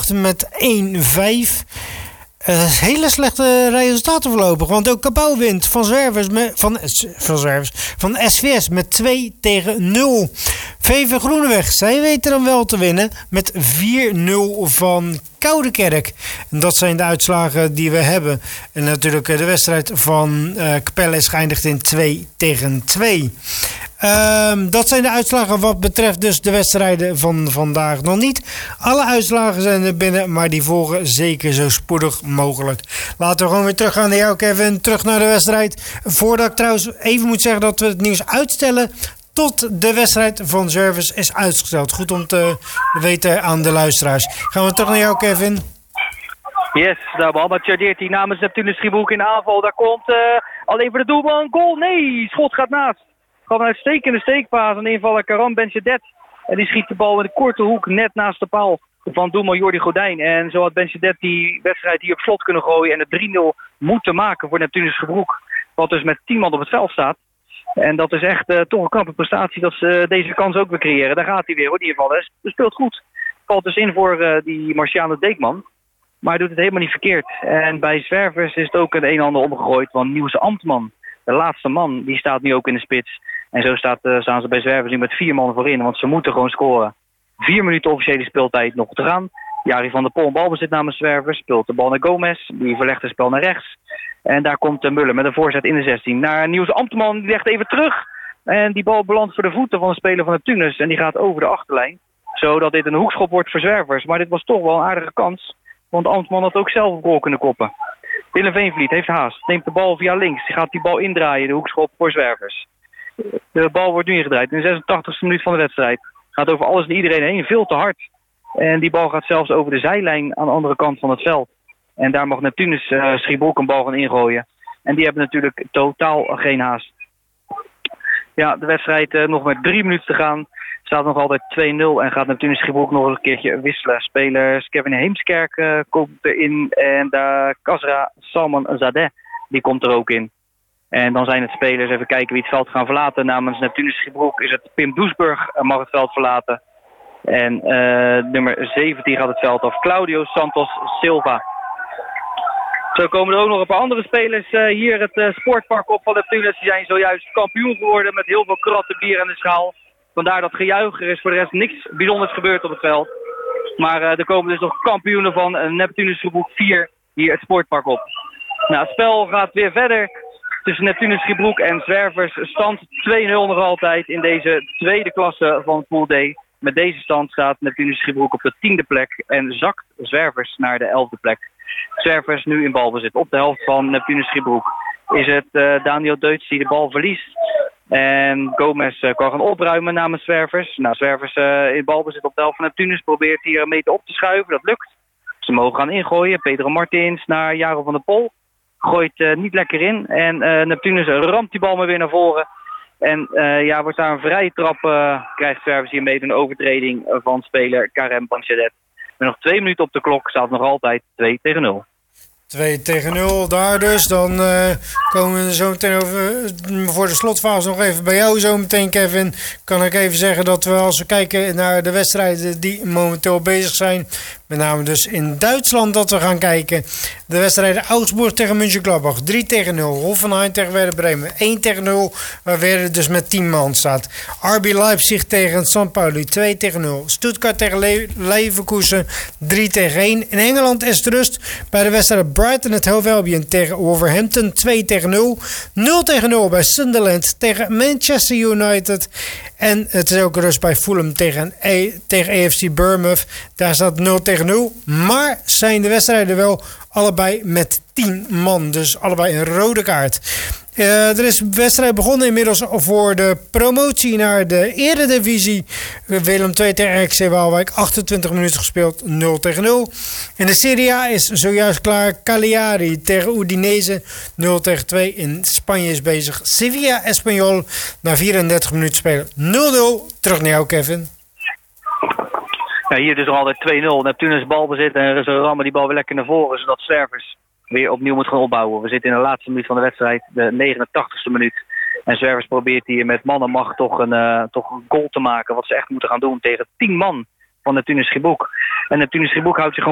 achter met 1-5. Hele slechte resultaten voorlopig. Want ook Cabau wint van SVS met 2-0. VV Groeneweg, zij weten dan wel te winnen met 4-0 van Koudekerk. En dat zijn de uitslagen die we hebben. En natuurlijk de wedstrijd van Capelle is geëindigd in 2-2. Dat zijn de uitslagen wat betreft dus de wedstrijden van vandaag. Nog niet alle uitslagen zijn er binnen, maar die volgen zeker zo spoedig mogelijk. Laten we gewoon weer teruggaan naar jou, Kevin. Terug naar de wedstrijd. Voordat ik trouwens even moet zeggen dat we het nieuws uitstellen tot de wedstrijd van Zwervers is uitgesteld. Goed om te weten aan de luisteraars. Gaan we terug naar jou, Kevin. Yes, daar Balmatje 13 namens Neptunus Schiebroek in de aanval. Daar komt alleen voor de doelman. Goal, nee, schot gaat naast. Gaat een uitstekende steekpaas aan invaller Karam Benchedet. En die schiet de bal in de korte hoek net naast de paal van doelman Jordi Gordijn. En zo had Benchedet die wedstrijd hier op slot kunnen gooien en het 3-0 moeten maken voor Neptunus Schiebroek. Wat dus met 10 man op het veld staat. En dat is echt toch een knappe prestatie dat ze deze kans ook weer creëren. Daar gaat hij weer hoor, die invaller. Dus speelt goed. Valt dus in voor die Marciano Deekman. Maar hij doet het helemaal niet verkeerd. En bij Zwervers is het ook het een en ander omgegooid. Want Niels Ambtman, de laatste man, die staat nu ook in de spits. En zo staan ze bij Zwervers nu met 4 man voorin. Want ze moeten gewoon scoren. 4 minuten officiële speeltijd nog te gaan. Jari van der Pol een balbezit namens Zwervers. Speelt de bal naar Gomez. Die verlegt het spel naar rechts. En daar komt Muller met een voorzet in de 16. Naar Niels Ambtman. Die legt even terug. En die bal belandt voor de voeten van de speler van Neptunus. En die gaat over de achterlijn. Zodat dit een hoekschop wordt voor Zwervers. Maar dit was toch wel een aardige kans. Want Ambtman had ook zelf een goal kunnen koppen. Willem Veenvliet heeft haast. Neemt de bal via links. Die gaat die bal indraaien. De hoekschop voor Zwervers. De bal wordt nu ingedraaid. In de 86e minuut van de wedstrijd. Gaat over alles en iedereen heen. Veel te hard. En die bal gaat zelfs over de zijlijn aan de andere kant van het veld. En daar mag Neptunus Schiebroek een bal gaan ingooien. En die hebben natuurlijk totaal geen haast. Ja, de wedstrijd nog met 3 minuten te gaan. Staat nog altijd 2-0 en gaat Neptunus Schiebroek nog een keertje wisselen. Spelers Kevin Heemskerk komt erin en Kasra Salman Zadeh, die komt er ook in. En dan zijn het spelers, even kijken wie het veld gaan verlaten. Namens Neptunus Schiebroek is het Pim Doesburg mag het veld verlaten. En nummer 17 gaat het veld af, Claudio Santos Silva. Zo komen er ook nog een paar andere spelers hier het sportpark op van Neptunus. Die zijn zojuist kampioen geworden met heel veel kratten bier aan de schaal. Vandaar dat gejuich. Er is voor de rest niks bijzonders gebeurd op het veld. Maar er komen dus nog kampioenen van Neptunus Schiebroek 4 hier het sportpark op. Nou, het spel gaat weer verder tussen Neptunus Schiebroek en Zwervers. Stand 2-0 nog altijd in deze tweede klasse van Pool D. Met deze stand staat Neptunus Schiebroek op de 10e plek en zakt Zwervers naar de 11e plek. Zwervers nu in balbezit op de helft van Neptunus Schiebroek. Is het Daniel Deutz die de bal verliest. En Gomez kan gaan opruimen namens Zwervers. Nou, Zwervers in balbezit op de helft van Neptunus probeert hier een meter op te schuiven. Dat lukt. Ze mogen gaan ingooien. Pedro Martins naar Jaro van der Pol. Gooit niet lekker in. En Neptunus ramt die bal maar weer naar voren. En wordt daar een vrije trap. Krijgt Zwervers hier mee een overtreding van speler Karem Banchadet. Met nog 2 minuten op de klok staat nog altijd 2-0. 2-0 daar dus. Dan komen we zo meteen over voor de slotfase nog even bij jou zo meteen, Kevin. Kan ik even zeggen dat we als we kijken naar de wedstrijden die momenteel bezig zijn, met name dus in Duitsland dat we gaan kijken. De wedstrijden Augsburg tegen Mönchengladbach 3-0. Hoffenheim tegen Werder Bremen 1-0. Waar Werder dus met 10 man staat. RB Leipzig tegen St. Pauli 2-0. Stuttgart tegen Leverkusen 3-1. In Engeland is het rust bij de wedstrijd Brighton het Hove Albion tegen Wolverhampton 2-0. 0-0 bij Sunderland tegen Manchester United. En het is ook rust bij Fulham tegen AFC Bournemouth. Daar staat 0-0. Maar zijn de wedstrijden wel allebei met 10 man. Dus allebei een rode kaart. Er is een wedstrijd begonnen inmiddels voor de promotie naar de Eredivisie. Willem 2 tegen RKC Waalwijk, 28 minuten gespeeld, 0-0. En de Serie A is zojuist klaar. Cagliari tegen Udinese, 0-2. In Spanje is bezig Sevilla Espanyol, na 34 minuten spelen, 0-0. Terug naar jou, Kevin. Ja, hier dus nog altijd 2-0. Neptunus balbezit en ze rammen die bal weer lekker naar voren, zodat Zwervers weer opnieuw moet gaan opbouwen. We zitten in de laatste minuut van de wedstrijd, de 89ste minuut. En Zwervers probeert hier met man en macht toch een goal te maken, wat ze echt moeten gaan doen tegen 10 man van Neptunus Schiebroek. En Neptunus Schiebroek houdt zich gewoon